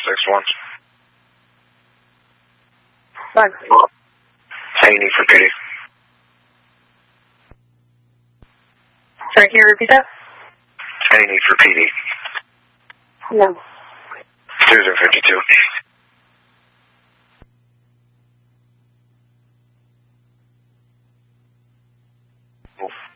661. Fine. How you need for PD? Sorry, can you repeat that? How you need for PD? No. 252.